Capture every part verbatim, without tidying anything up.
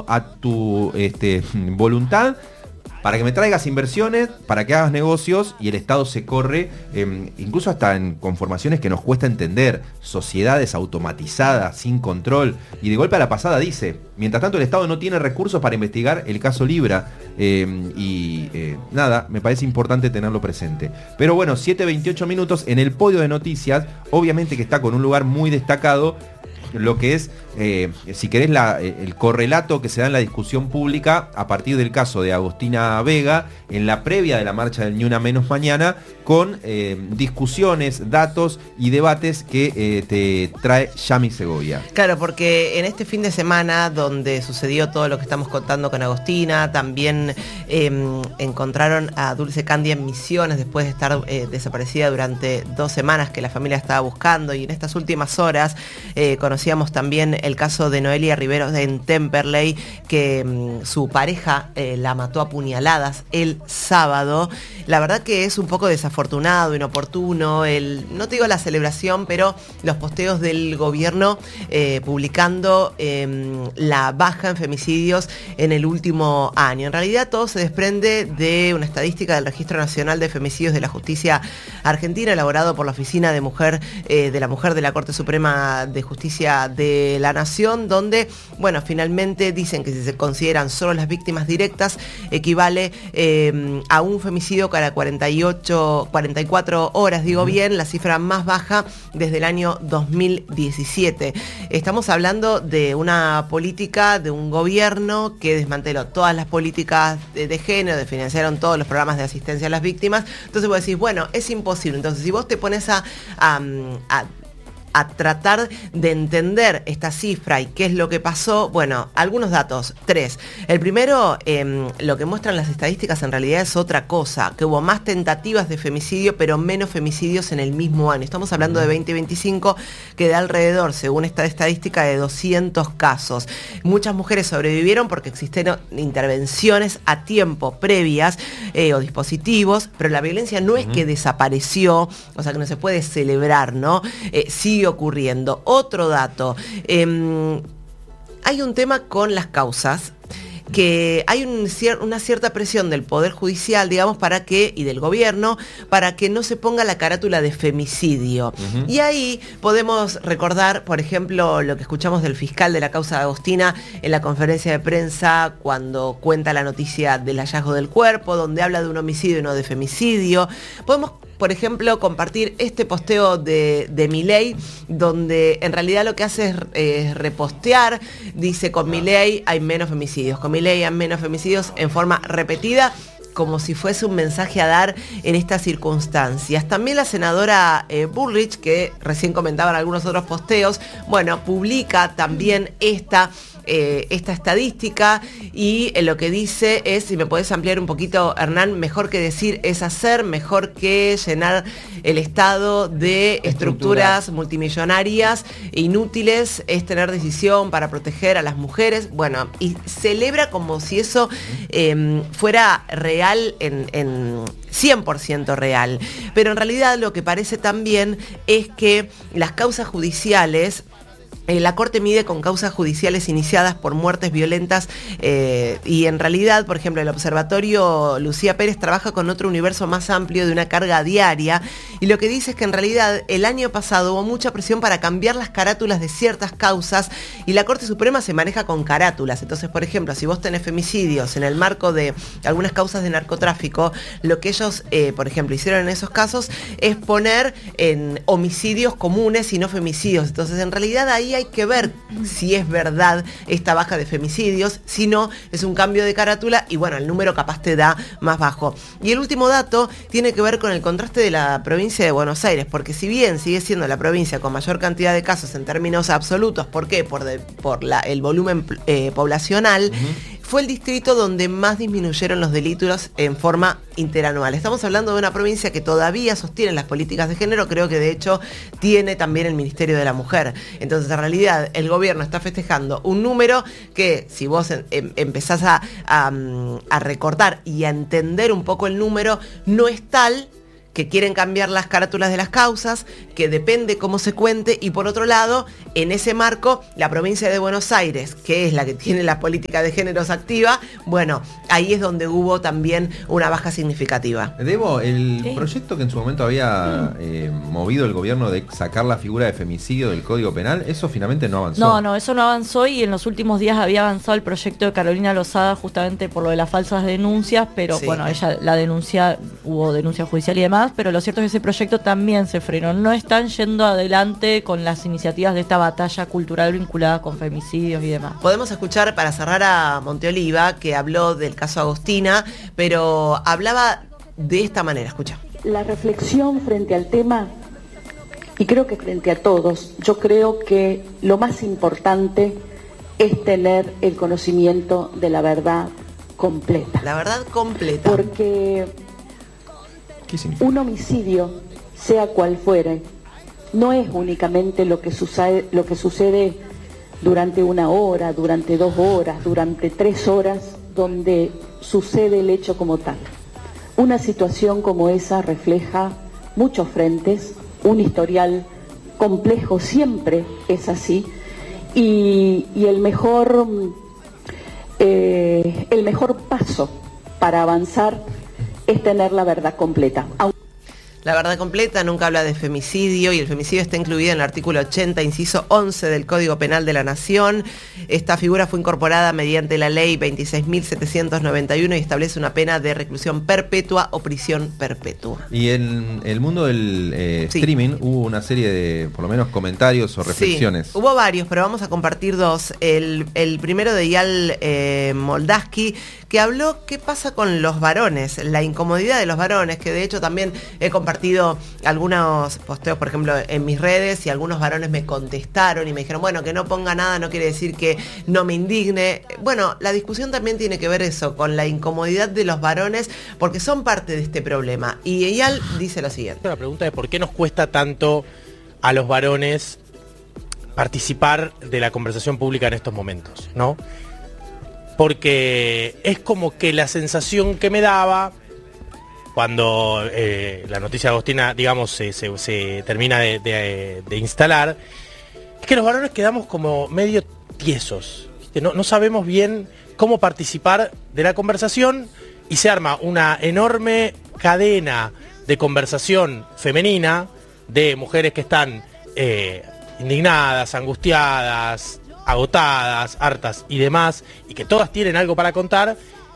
a tu este, voluntad, para que me traigas inversiones, para que hagas negocios, y el Estado se corre, eh, incluso hasta en conformaciones que nos cuesta entender, sociedades automatizadas, sin control, y de golpe a la pasada dice, mientras tanto el Estado no tiene recursos para investigar el caso Libra, eh, y eh, nada, me parece importante tenerlo presente. Pero bueno, siete veintiocho minutos en el podio de noticias, obviamente que está con un lugar muy destacado, lo que es, eh, si querés, la, el correlato que se da en la discusión pública a partir del caso de Agostina Vega en la previa de la marcha del Ni Una Menos mañana, con eh, discusiones, datos y debates que eh, te trae Yami Segovia. Claro, porque en este fin de semana donde sucedió todo lo que estamos contando con Agostina, también eh, encontraron a Dulce Candia en Misiones después de estar eh, desaparecida durante dos semanas que la familia estaba buscando, y en estas últimas horas eh, conocíamos también el caso de Noelia Riveros en Temperley, que mm, su pareja eh, la mató a puñaladas el sábado. La verdad que es un poco desafortunado, inoportuno, el, no te digo la celebración, pero los posteos del gobierno eh, publicando eh, la baja en femicidios en el último año. En realidad todo se desprende de una estadística del Registro Nacional de Femicidios de la Justicia Argentina, elaborado por la Oficina de Mujer eh, de la Mujer de la Corte Suprema de Justicia de la Nación, donde, bueno, finalmente dicen que si se consideran solo las víctimas directas, equivale eh, a un femicidio cada cuarenta y ocho, cuarenta y cuatro horas, digo bien, la cifra más baja desde el año dos mil diecisiete. Estamos hablando de una política, de un gobierno que desmanteló todas las políticas de, de género, desfinanciaron todos los programas de asistencia a las víctimas. Entonces vos decís, bueno, es imposible. Entonces, si vos te pones a, a, a a tratar de entender esta cifra y qué es lo que pasó, bueno, algunos datos, tres. El primero, eh, lo que muestran las estadísticas en realidad es otra cosa, que hubo más tentativas de femicidio, pero menos femicidios en el mismo año. Estamos hablando de veinte veinticinco, que da alrededor, según esta estadística, de doscientos casos. Muchas mujeres sobrevivieron porque existieron intervenciones a tiempo previas eh, o dispositivos, pero la violencia no es que desapareció, o sea que no se puede celebrar, ¿no? Eh, sí ocurriendo. Otro dato, eh, hay un tema con las causas, que hay un, una cierta presión del Poder Judicial, digamos, para que, y del gobierno, para que no se ponga la carátula de femicidio. Uh-huh. Y ahí podemos recordar, por ejemplo, lo que escuchamos del fiscal de la causa de Agostina en la conferencia de prensa cuando cuenta la noticia del hallazgo del cuerpo, donde habla de un homicidio y no de femicidio. Podemos, por ejemplo, compartir este posteo de, de Milei, donde en realidad lo que hace es, es repostear, dice, con Milei hay menos femicidios, con Milei hay menos femicidios, en forma repetida, como si fuese un mensaje a dar en estas circunstancias. También la senadora eh, Bullrich, que recién comentaban algunos otros posteos, bueno, publica también esta Eh, esta estadística, y eh, lo que dice es, si me podés ampliar un poquito, Hernán, mejor que decir es hacer, mejor que llenar el Estado de estructuras, estructuras multimillonarias e inútiles, es tener decisión para proteger a las mujeres. Bueno, y celebra como si eso eh, fuera real, en, en cien por ciento real. Pero en realidad lo que parece también es que las causas judiciales, Eh, la Corte mide con causas judiciales iniciadas por muertes violentas eh, y en realidad, por ejemplo, el observatorio Lucía Pérez trabaja con otro universo más amplio de una carga diaria, y lo que dice es que en realidad el año pasado hubo mucha presión para cambiar las carátulas de ciertas causas, y la Corte Suprema se maneja con carátulas. Entonces, por ejemplo, si vos tenés femicidios en el marco de algunas causas de narcotráfico, lo que ellos, eh, por ejemplo, hicieron en esos casos es poner en homicidios comunes y no femicidios. Entonces, en realidad ahí hay hay que ver si es verdad esta baja de femicidios, si no, es un cambio de carátula y bueno, el número capaz te da más bajo. Y el último dato tiene que ver con el contraste de la provincia de Buenos Aires, porque si bien sigue siendo la provincia con mayor cantidad de casos en términos absolutos, ¿por qué? Por, de, por la, el volumen eh, poblacional, uh-huh. Fue el distrito donde más disminuyeron los delitos en forma interanual. Estamos hablando de una provincia que todavía sostiene las políticas de género, creo que de hecho tiene también el Ministerio de la Mujer. Entonces, en realidad, el gobierno está festejando un número que, si vos em, em, empezás a, a, a recortar y a entender un poco el número, no es tal que quieren cambiar las carátulas de las causas, que depende cómo se cuente, y por otro lado, en ese marco, la provincia de Buenos Aires, que es la que tiene la política de géneros activa, bueno, ahí es donde hubo también una baja significativa. Debo, el Sí. proyecto que en su momento había eh, movido el gobierno de sacar la figura de femicidio del Código Penal, eso finalmente no avanzó. No, no, eso no avanzó, y en los últimos días había avanzado el proyecto de Carolina Lozada justamente por lo de las falsas denuncias, pero Sí. bueno, ella la denuncia, hubo denuncia judicial y demás, pero lo cierto es que ese proyecto también se frenó. No están yendo adelante con las iniciativas de esta batalla cultural vinculada con femicidios y demás. Podemos escuchar para cerrar a Monteoliva, que habló del caso Agostina, pero hablaba de esta manera, escucha. La reflexión frente al tema, y creo que frente a todos, yo creo que lo más importante es tener el conocimiento de la verdad completa. La verdad completa. Porque ¿Qué significa? un homicidio, sea cual fuere, no es únicamente lo que sucede, lo que sucede durante una hora, durante dos horas, durante tres horas, donde sucede el hecho como tal. Una situación como esa refleja muchos frentes, un historial complejo, siempre es así, y, y el mejor, eh, el mejor paso para avanzar es tener la verdad completa. La verdad completa nunca habla de femicidio, y el femicidio está incluido en el artículo ochenta, inciso once del Código Penal de la Nación. Esta figura fue incorporada mediante la ley veintiséis mil setecientos noventa y uno y establece una pena de reclusión perpetua o prisión perpetua. Y en el mundo del eh, Sí. streaming hubo una serie de, por lo menos, comentarios o reflexiones. Sí, hubo varios, pero vamos a compartir dos. El, el primero de Yal eh, Moldaski, que habló qué pasa con los varones, la incomodidad de los varones, que de hecho también he compartido algunos posteos, por ejemplo, en mis redes, y algunos varones me contestaron y me dijeron, bueno, que no ponga nada no quiere decir que no me indigne. Bueno, la discusión también tiene que ver eso, con la incomodidad de los varones, porque son parte de este problema. Y Yal dice lo siguiente. La pregunta es por qué nos cuesta tanto a los varones participar de la conversación pública en estos momentos, ¿no? Porque es como que la sensación que me daba cuando eh, la noticia de Agostina, digamos, se, se, se termina de, de, de instalar, es que los varones quedamos como medio tiesos, ¿viste? No, no sabemos bien cómo participar de la conversación, y se arma una enorme cadena de conversación femenina de mujeres que están eh, indignadas, angustiadas, agotadas, hartas y demás, y que todas tienen algo para contar,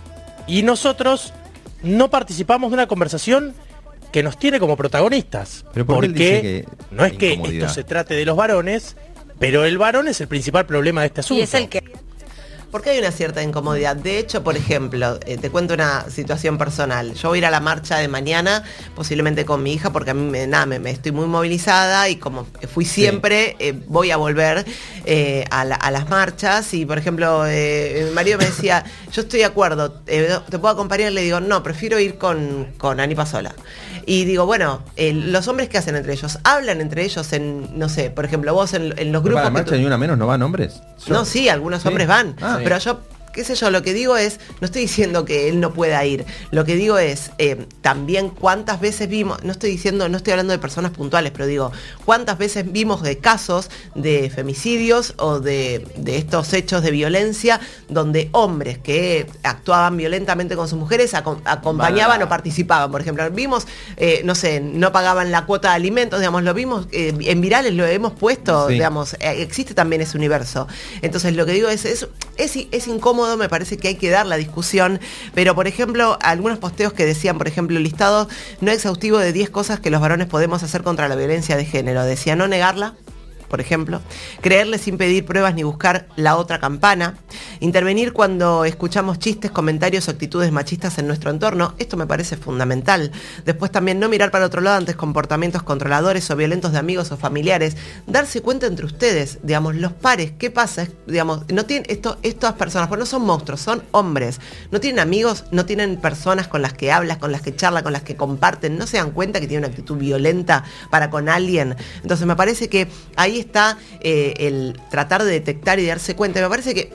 y nosotros no participamos de una conversación que nos tiene como protagonistas. Pero ¿por qué él dice porque que no es que incomodidad? esto se trate de los varones, pero el varón es el principal problema de este asunto. Y es el que... Porque hay una cierta incomodidad. De hecho, por ejemplo, eh, te cuento una situación personal. Yo voy a ir a la marcha de mañana, posiblemente con mi hija, porque a mí me, nada, me, me estoy muy movilizada, y como fui siempre, sí. eh, voy a volver eh, a, la, a las marchas. Y, por ejemplo, eh, mi marido me decía, yo estoy de acuerdo, eh, ¿te puedo acompañar? Le digo, no, prefiero ir con, con Ani Pasola. Y digo, bueno, eh, los hombres, ¿qué hacen entre ellos? Hablan entre ellos en, no sé, por ejemplo, vos en, en los grupos... ¿Para la marcha tú... ni una menos no van hombres? Yo... No, sí, algunos ¿Sí? hombres van, Ah, pero yo... qué sé yo, lo que digo es, no estoy diciendo que él no pueda ir, lo que digo es eh, también cuántas veces vimos, no estoy diciendo, no estoy hablando de personas puntuales, pero digo, cuántas veces vimos de casos de femicidios o de, de estos hechos de violencia donde hombres que actuaban violentamente con sus mujeres acom- acompañaban Vale. o participaban. Por ejemplo, vimos, eh, no sé, no pagaban la cuota de alimentos, digamos, lo vimos eh, en virales, lo hemos puesto, sí. digamos, eh, existe también ese universo. Entonces lo que digo es, es, es, es incómodo, me parece que hay que dar la discusión, pero por ejemplo, algunos posteos que decían, por ejemplo, listado no exhaustivo de diez cosas que los varones podemos hacer contra la violencia de género. Decía no negarla, por ejemplo, creerle sin pedir pruebas ni buscar la otra campana, intervenir cuando escuchamos chistes, comentarios o actitudes machistas en nuestro entorno, esto me parece fundamental. Después también no mirar para otro lado ante comportamientos controladores o violentos de amigos o familiares, darse cuenta entre ustedes, digamos, los pares, ¿qué pasa? Es, digamos, no tienen esto, estas personas, pues no son monstruos, son hombres, no tienen amigos, no tienen personas con las que hablas, con las que charla, con las que comparten, no se dan cuenta que tienen una actitud violenta para con alguien. Entonces me parece que ahí está eh, el tratar de detectar y darse cuenta. Me parece que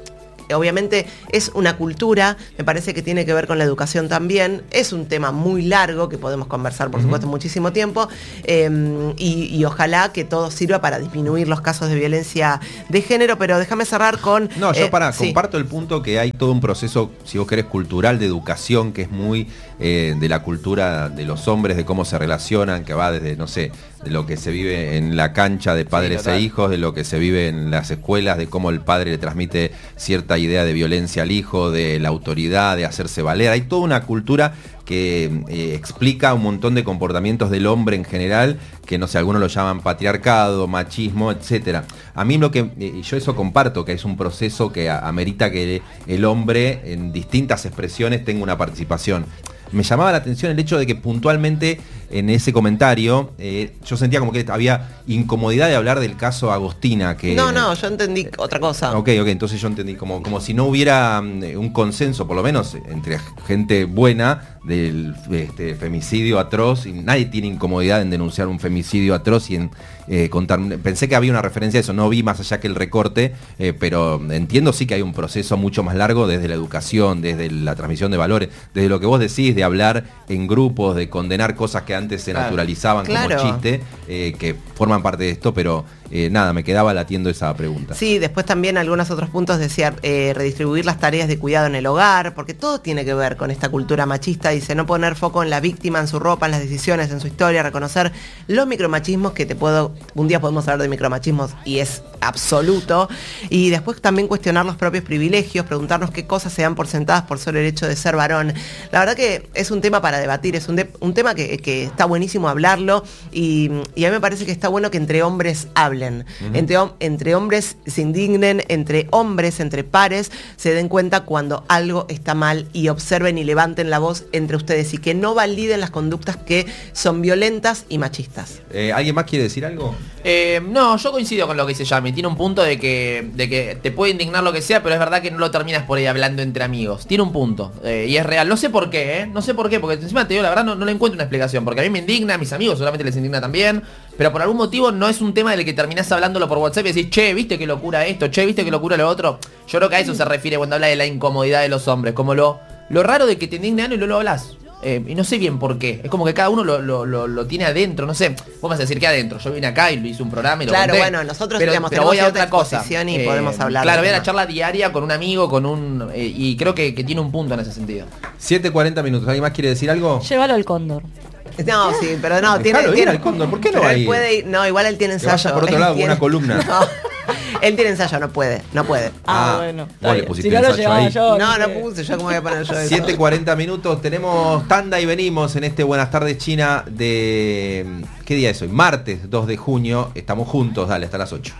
obviamente es una cultura, me parece que tiene que ver con la educación también, es un tema muy largo que podemos conversar, por uh-huh. supuesto, muchísimo tiempo, eh, y, y ojalá que todo sirva para disminuir los casos de violencia de género, pero déjame cerrar con... No, yo eh, para, sí. comparto el punto que hay todo un proceso, si vos querés, cultural de educación, que es muy eh, de la cultura de los hombres, de cómo se relacionan, que va desde, no sé, de lo que se vive en la cancha de padres sí, e hijos, de lo que se vive en las escuelas, de cómo el padre le transmite cierta idea de violencia al hijo, de la autoridad, de hacerse valer. Hay toda una cultura que eh, explica un montón de comportamientos del hombre en general, que no sé, algunos lo llaman patriarcado, machismo, etcétera. A mí lo que, eh, yo eso comparto, que es un proceso que a, amerita que el hombre en distintas expresiones tenga una participación. Me llamaba la atención el hecho de que puntualmente en ese comentario eh, yo sentía como que había incomodidad de hablar del caso Agostina. Que, no, no, yo entendí otra cosa. Ok, ok, entonces yo entendí como, como si no hubiera un consenso, por lo menos entre gente buena, del este, femicidio atroz, y nadie tiene incomodidad en denunciar un femicidio atroz y en eh, contar. Pensé que había una referencia a eso, no vi más allá que el recorte, eh, pero entiendo sí que hay un proceso mucho más largo desde la educación, desde la transmisión de valores, desde lo que vos decís, de hablar en grupos, de condenar cosas que antes se claro. naturalizaban claro. como chiste, eh, que forman parte de esto, pero eh, nada, me quedaba latiendo esa pregunta. Sí, después también algunos otros puntos decía eh, redistribuir las tareas de cuidado en el hogar, porque todo tiene que ver con esta cultura machista, dice, no poner foco en la víctima, en su ropa, en las decisiones, en su historia, reconocer los micromachismos, que te puedo, un día podemos hablar de micromachismos y es absoluto, y después también cuestionar los propios privilegios, preguntarnos qué cosas se dan por sentadas por solo el hecho de ser varón. La verdad que es un tema para debatir, es un, de, un tema que, que está buenísimo hablarlo, y, y a mí me parece que está bueno que entre hombres hablen, uh-huh. entre, entre hombres se indignen, entre hombres, entre pares, se den cuenta cuando algo está mal y observen y levanten la voz entre ustedes y que no validen las conductas que son violentas y machistas. Eh, ¿Alguien más quiere decir algo? Eh, no, yo coincido con lo que dice Yami. Tiene un punto de que, de que te puede indignar lo que sea, pero es verdad que no lo terminas por ahí hablando entre amigos. Tiene un punto, eh, y es real. No sé por qué, ¿eh? No sé por qué, porque encima te digo, la verdad no, no le encuentro una explicación, porque a mí me indigna, a mis amigos seguramente les indigna también, pero por algún motivo no es un tema del que terminás hablándolo por WhatsApp y decís, che, ¿viste qué locura esto? Che, ¿viste qué locura lo otro? Yo creo que a eso se refiere cuando habla de la incomodidad de los hombres, como lo, lo raro de que te indignan y no lo hablas. Eh, y no sé bien por qué. Es como que cada uno lo, lo, lo, lo tiene adentro. No sé, vos vas a decir que adentro. Yo vine acá y lo hice un programa y lo Claro, conté, bueno, nosotros pero, digamos, pero tenemos voy a otra cosa y eh, podemos hablar. Claro, voy a la charla diaria con un amigo, con un eh, y creo que, que tiene un punto en ese sentido. siete cuarenta minutos. ¿Alguien más quiere decir algo? Llévalo al Cóndor. No, sí, pero no, tiene, Dejalo ir tiene al Cóndor, ¿por qué no pero va a él ir? puede ir, no, igual él tiene Que vaya ensayo. por otro Él lado, tiene- una columna. No, él tiene ensayo, no puede, no puede. Ah, Ah, bueno. vos le Está pusiste bien. Si no lo ensayo llevaba ahí. yo. No, no sé. puse, yo cómo voy a poner yo eso. siete cuarenta minutos, tenemos tanda y venimos en este Buenas tardes China de... ¿Qué día es hoy? Martes dos de junio, estamos juntos, dale, hasta las ocho.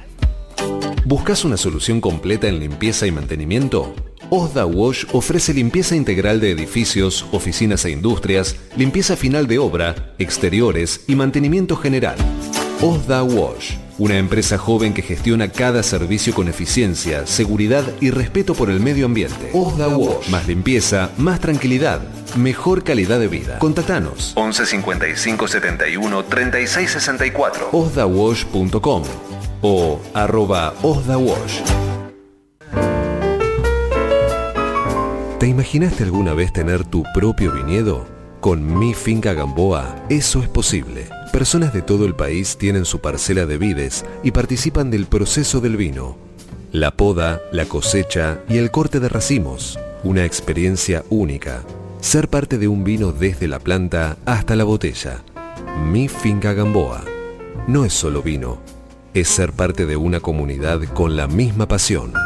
¿Buscas una solución completa en limpieza y mantenimiento? Osda Wash ofrece limpieza integral de edificios, oficinas e industrias, limpieza final de obra, exteriores y mantenimiento general. Osda Wash, una empresa joven que gestiona cada servicio con eficiencia, seguridad y respeto por el medio ambiente. Osda Wash, más limpieza, más tranquilidad, mejor calidad de vida. Contactanos once cincuenta y cinco setenta y uno treinta y seis sesenta y cuatro osda wash punto com o arroba osdawash. ¿Te imaginaste alguna vez tener tu propio viñedo? Con Mi Finca Gamboa, eso es posible. Personas de todo el país tienen su parcela de vides y participan del proceso del vino. La poda, la cosecha y el corte de racimos. Una experiencia única. Ser parte de un vino desde la planta hasta la botella. Mi Finca Gamboa. No es solo vino, es ser parte de una comunidad con la misma pasión.